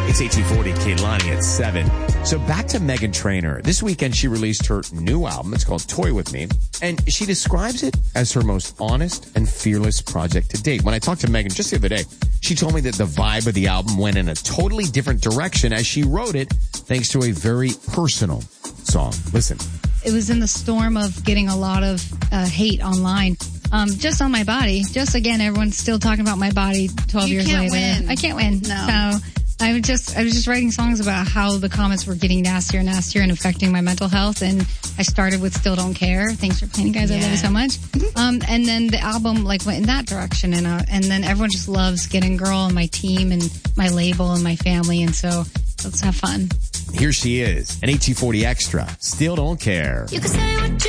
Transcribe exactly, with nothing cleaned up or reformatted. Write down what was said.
It's eighteen forty, Kehlani at seven. So back to Meghan Trainor. This weekend, she released her new album. It's called Toy With Me. And she describes it as her most honest and fearless project to date. When I talked to Meghan just the other day, she told me that the vibe of the album went in a totally different direction as she wrote it, thanks to a very personal song. Listen. It was in the storm of getting a lot of uh, hate online. Um, just on my body. Just again, everyone's still talking about my body twelve you years can't later. Win. I can't win. No. So I was just I was just writing songs about how the comments were getting nastier and nastier and affecting my mental health. And I started with Still Don't Care. Thanks for playing, guys. Yeah. I love you so much. Um, and then the album like went in that direction. And uh, and then everyone just loves Getting Girl and my team and my label and my family. And so let's have fun. Here she is, an eighteen forty Extra. Still Don't Care. You can say what you